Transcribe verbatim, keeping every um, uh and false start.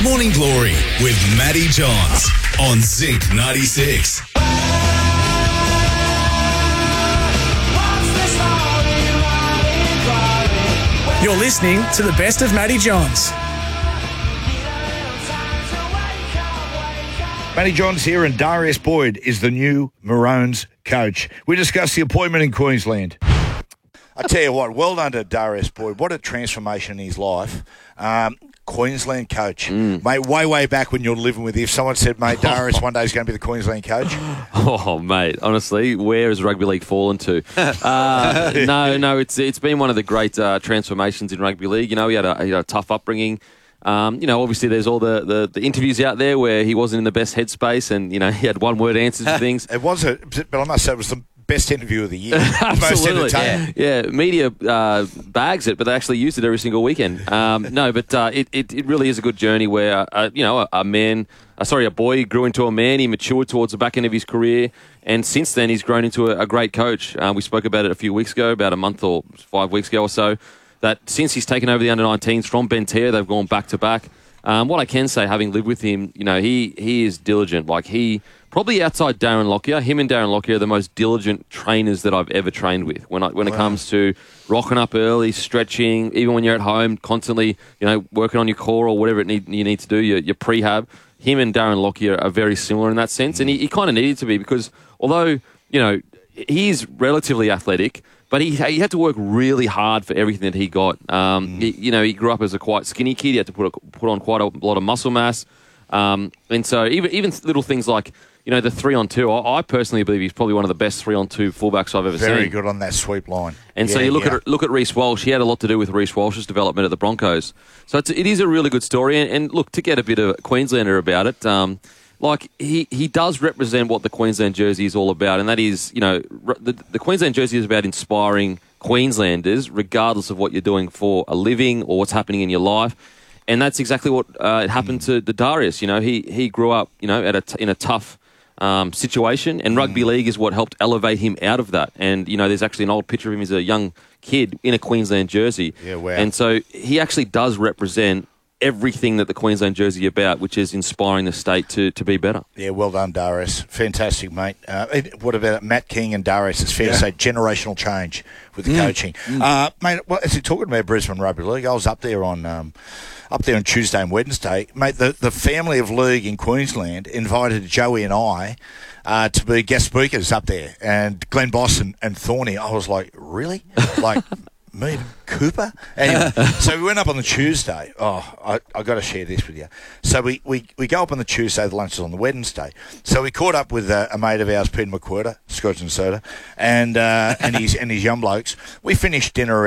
Morning Glory with Matty Johns on Zinc ninety-six. You're listening to the best of Matty Johns. Matty Johns here, and Darius Boyd is the new Maroons coach. We discussed the appointment in Queensland. I tell you what, well done to Darius Boyd. What a transformation in his life. Um, Queensland coach. Mm. Mate, way, way back when you were living with him, if someone said, mate, Darius one day is going to be the Queensland coach. Oh, mate, honestly, where has rugby league fallen to? Uh, no, no, it's it's been one of the great uh, transformations in rugby league. You know, he had a, he had a tough upbringing. Um, you know, obviously there's all the, the, the interviews out there where he wasn't in the best headspace and, you know, he had one-word answers to things. It was, a, but I must say it was the best interview of the year. Absolutely. Most entertaining. Yeah, yeah. Media uh, bags it, but they actually use it every single weekend. Um, no, but uh, it, it, it really is a good journey where, uh, you know, a, a man, uh, sorry, a boy grew into a man. He matured towards the back end of his career. And since then, he's grown into a, a great coach. Uh, we spoke about it a few weeks ago, about a month or five weeks ago or so, that since he's taken over the under nineteens from Bentea, they've gone back to back. Um, what I can say, having lived with him, you know, he, he is diligent. Like, he, probably outside Darren Lockyer, him and Darren Lockyer are the most diligent trainers that I've ever trained with. When I, when wow. it comes to rocking up early, stretching, even when you're at home, constantly, you know, working on your core or whatever it need, you need to do, your, your prehab. Him and Darren Lockyer are very similar in that sense. And he, he kind of needed to be because although, you know, he's relatively athletic, but he he had to work really hard for everything that he got. Um, mm. he, you know, he grew up as a quite skinny kid. He had to put a, put on quite a lot of muscle mass. Um, and so even even little things like, you know, the three on two, I, I personally believe he's probably one of the best three on two fullbacks I've ever Very seen. Very good on that sweep line. And yeah, so you look yeah. at look at Reece Walsh. He had a lot to do with Reece Walsh's development at the Broncos. So it's, it is a really good story. And, and look, to get a bit of Queenslander about it, um, like he, he does represent what the Queensland jersey is all about, and that is, you know, the, the Queensland jersey is about inspiring Queenslanders, regardless of what you're doing for a living or what's happening in your life. And that's exactly what uh, happened to the Darius. You know, he he grew up, you know, at a t- in a tough um, situation, and rugby league is what helped elevate him out of that. And you know, there's actually an old picture of him as a young kid in a Queensland jersey. Yeah, wow. And so he actually does represent everything that the Queensland jersey is about, which is inspiring the state to, to be better. Yeah, well done, Darius. Fantastic, mate. Uh, what about Matt King and Darius? It's fair yeah. to say generational change with the mm. coaching. Mm. Uh, mate, well, as you're talking about Brisbane Rugby League, I was up there on um, up there on Tuesday and Wednesday. Mate, the, the family of league in Queensland invited Joey and I uh, to be guest speakers up there. And Glenn Boss and, and Thorny, I was like, really? Like... Me and Cooper? Anyway, so we went up on the Tuesday. Oh, I, I got to share this with you. So we, we, we go up on the Tuesday, the lunch is on the Wednesday. So we caught up with uh, a mate of ours, Peter McWhirter, Scotch and Soda, and uh, and his and his young blokes. We finished dinner